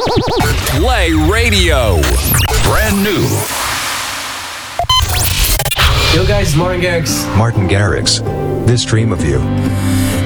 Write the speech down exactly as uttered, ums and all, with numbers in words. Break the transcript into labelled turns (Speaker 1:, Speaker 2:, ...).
Speaker 1: Play Radio. Brand new.
Speaker 2: Yo guys, it's Martin Garrix.
Speaker 3: Martin Garrix. This Dream of You.